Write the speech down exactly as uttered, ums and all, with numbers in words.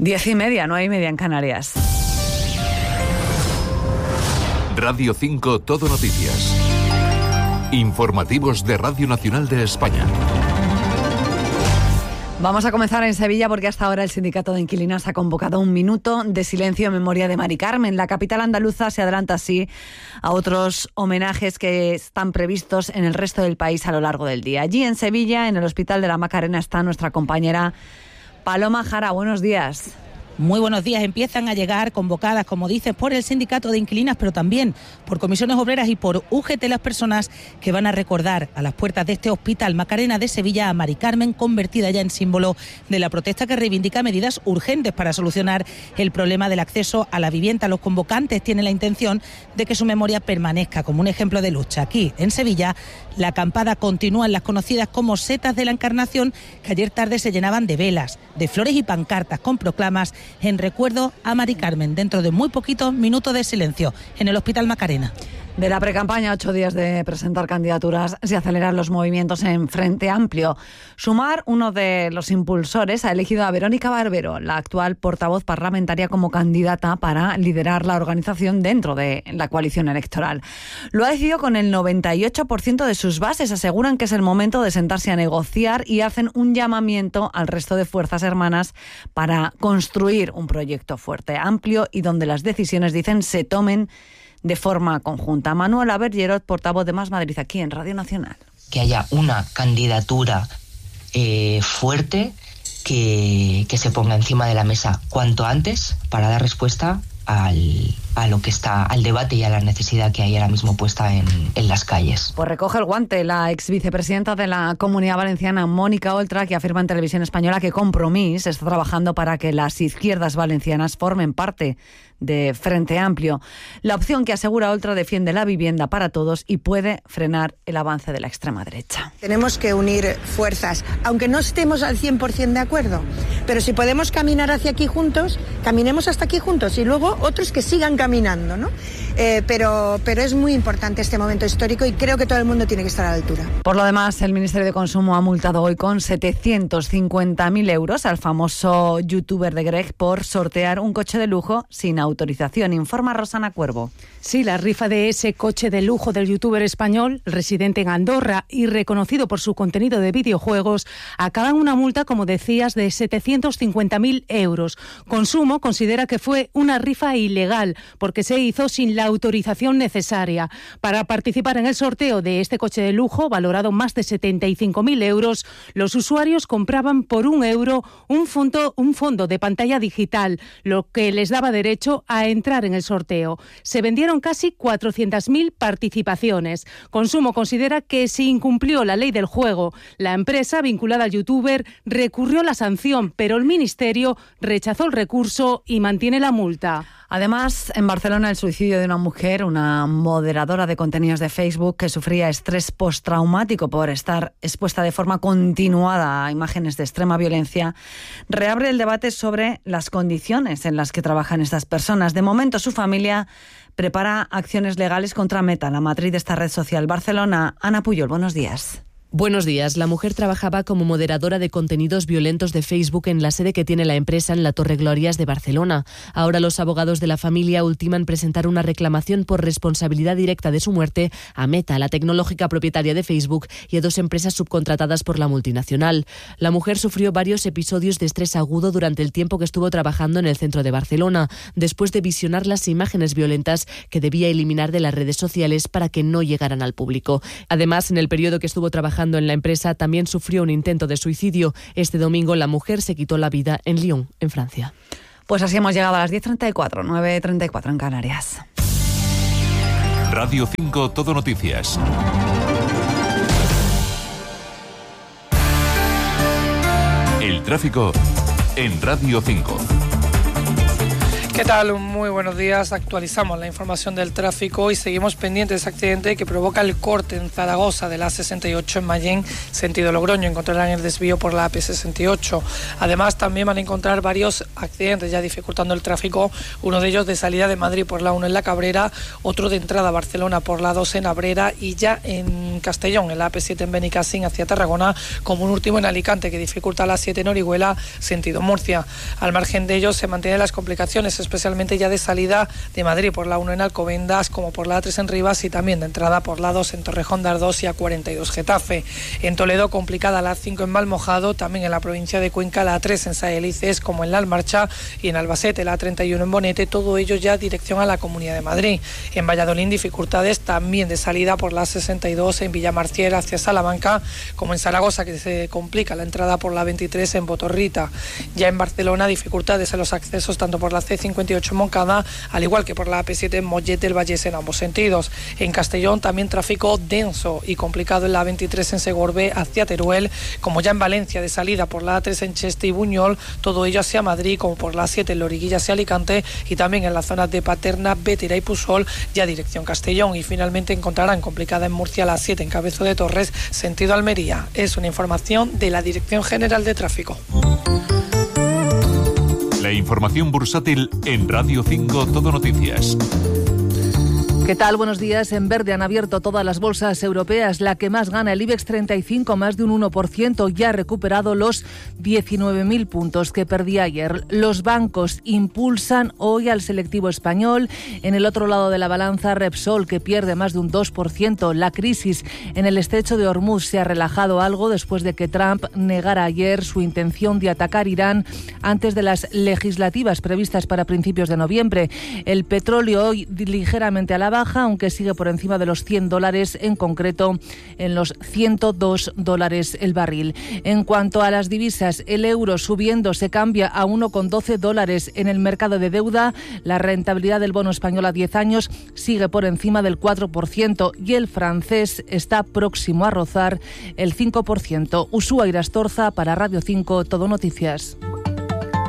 Diez y media, nueve y media en Canarias. Radio cinco Todo Noticias. Informativos de Radio Nacional de España. Vamos a comenzar en Sevilla porque hasta ahora el Sindicato de Inquilinas ha convocado un minuto de silencio en memoria de Mari Carmen. La capital andaluza se adelanta así a otros homenajes que están previstos en el resto del país a lo largo del día. Allí en Sevilla, en el Hospital de la Macarena, está nuestra compañera Paloma Jara. Buenos días. Muy buenos días. Empiezan a llegar convocadas, como dices, por el Sindicato de Inquilinas, pero también por comisiones obreras y por U G T las personas que van a recordar a las puertas de este Hospital Macarena de Sevilla a Mari Carmen, convertida ya en símbolo de la protesta que reivindica medidas urgentes para solucionar el problema del acceso a la vivienda. Los convocantes tienen la intención de que su memoria permanezca como un ejemplo de lucha. Aquí, en Sevilla, la acampada continúa en las conocidas como setas de la Encarnación, que ayer tarde se llenaban de velas, de flores y pancartas con proclamas en recuerdo a Mari Carmen, dentro de muy poquitos minutos de silencio en el Hospital Macarena. De la precampaña, ocho días de presentar candidaturas, se aceleran los movimientos en Frente Amplio. Sumar, uno de los impulsores, ha elegido a Verónica Barbero, la actual portavoz parlamentaria, como candidata para liderar la organización dentro de la coalición electoral. Lo ha decidido con el noventa y ocho por ciento de sus bases. Aseguran que es el momento de sentarse a negociar y hacen un llamamiento al resto de fuerzas hermanas para construir un proyecto fuerte, amplio y donde las decisiones, dicen, se tomen de forma conjunta. Manuela Bergerot, portavoz de Más Madrid, aquí en Radio Nacional. Que haya una candidatura eh, fuerte que, que se ponga encima de la mesa cuanto antes para dar respuesta al, a lo que está, al debate y a la necesidad que hay ahora mismo puesta en, en las calles. Pues recoge el guante la ex vicepresidenta de la Comunidad Valenciana, Mónica Oltra, que afirma en Televisión Española que Compromís está trabajando para que las izquierdas valencianas formen parte de Frente Amplio. La opción que, asegura Oltra, defiende la vivienda para todos y puede frenar el avance de la extrema derecha. Tenemos que unir fuerzas, aunque no estemos al cien por ciento de acuerdo, pero si podemos caminar hacia aquí juntos, caminemos hasta aquí juntos y luego otros que sigan caminando, ¿no? Eh, pero, pero es muy importante este momento histórico y creo que todo el mundo tiene que estar a la altura. Por lo demás, el Ministerio de Consumo ha multado hoy con setecientos cincuenta mil euros al famoso youtuber de Greg por sortear un coche de lujo sin autorización, informa Rosana Cuervo. Sí, la rifa de ese coche de lujo del youtuber español, residente en Andorra y reconocido por su contenido de videojuegos, acaba en una multa, como decías, de setecientos cincuenta mil euros. Consumo considera que fue una rifa ilegal porque se hizo sin la autorización necesaria. Para participar en el sorteo de este coche de lujo, valorado más de setenta y cinco mil euros, los usuarios compraban por un euro un fondo, un fondo de pantalla digital, lo que les daba derecho a entrar en el sorteo. Se vendieron casi cuatrocientas mil participaciones. Consumo considera que se incumplió la ley del juego. La empresa vinculada al youtuber recurrió la sanción, pero el Ministerio rechazó el recurso y mantiene la multa. Además, en Barcelona, el suicidio de una mujer, una moderadora de contenidos de Facebook que sufría estrés postraumático por estar expuesta de forma continuada a imágenes de extrema violencia, reabre el debate sobre las condiciones en las que trabajan estas personas. De momento, su familia prepara acciones legales contra Meta, la matriz de esta red social. Barcelona, Ana Puyol, buenos días. Buenos días. La mujer trabajaba como moderadora de contenidos violentos de Facebook en la sede que tiene la empresa en la Torre Glorias de Barcelona. Ahora los abogados de la familia ultiman presentar una reclamación por responsabilidad directa de su muerte a Meta, la tecnológica propietaria de Facebook, y a dos empresas subcontratadas por la multinacional. La mujer sufrió varios episodios de estrés agudo durante el tiempo que estuvo trabajando en el centro de Barcelona, después de visionar las imágenes violentas que debía eliminar de las redes sociales para que no llegaran al público. Además, en el periodo que estuvo trabajando en la empresa, también sufrió un intento de suicidio. Este domingo la mujer se quitó la vida en Lyon, en Francia. Pues así hemos llegado a las diez treinta y cuatro, nueve treinta y cuatro en Canarias. Radio cinco Todo Noticias. El tráfico en Radio cinco. ¿Qué tal? Muy buenos días. Actualizamos la información del tráfico y seguimos pendientes de ese accidente que provoca el corte en Zaragoza de la A sesenta y ocho en Mayén, sentido Logroño. Encontrarán el desvío por la A P sesenta y ocho. Además, también van a encontrar varios accidentes ya dificultando el tráfico. Uno de ellos de salida de Madrid por la uno en La Cabrera, otro de entrada a Barcelona por la dos en Abrera y ya en Castellón, en la A P siete en Benicassim hacia Tarragona, como un último en Alicante que dificulta la siete en Orihuela, sentido Murcia. Al margen de ellos se mantienen las complicaciones, especialmente ya de salida de Madrid por la uno en Alcobendas, como por la A tres en Rivas y también de entrada por la dos en Torrejón de Ardoz y A cuarenta y dos Getafe. En Toledo complicada la A cinco en Malmojado, también en la provincia de Cuenca la A tres en Saelices, como en La Almarcha, y en Albacete la A treinta y uno en Bonete, todo ello ya dirección a la Comunidad de Madrid. En Valladolid dificultades también de salida por la A sesenta y dos en Villamarcier hacia Salamanca, como en Zaragoza, que se complica la entrada por la veintitrés en Botorrita. Ya en Barcelona dificultades en los accesos tanto por la C cincuenta y ocho en Moncada, al igual que por la A P siete en Mollet del Vallés en ambos sentidos. En Castellón también tráfico denso y complicado en la A veintitrés en Segorbe hacia Teruel, como ya en Valencia de salida por la A tres en Cheste y Buñol, todo ello hacia Madrid, como por la A siete en Loriguilla hacia Alicante y también en las zonas de Paterna, Bétera y Pusol, ya dirección Castellón. Y finalmente encontrarán complicada en Murcia la A siete en Cabezo de Torres, sentido Almería. Es una información de la Dirección General de Tráfico. La información bursátil en Radio cinco Todo Noticias. ¿Qué tal? Buenos días. En verde han abierto todas las bolsas europeas. La que más gana, el IBEX treinta y cinco, más de un uno por ciento, ya ha recuperado los diecinueve mil puntos que perdía ayer. Los bancos impulsan hoy al selectivo español. En el otro lado de la balanza, Repsol, que pierde más de un dos por ciento. La crisis en el estrecho de Hormuz se ha relajado algo después de que Trump negara ayer su intención de atacar Irán antes de las legislativas previstas para principios de noviembre. El petróleo hoy ligeramente a la baja, aunque sigue por encima de los cien dólares, en concreto en los ciento dos dólares el barril. En cuanto a las divisas, el euro subiendo se cambia a uno coma doce dólares en el mercado de deuda. La rentabilidad del bono español a diez años sigue por encima del cuatro por ciento y el francés está próximo a rozar el cinco por ciento. Usúa Irastorza para Radio cinco Todo Noticias.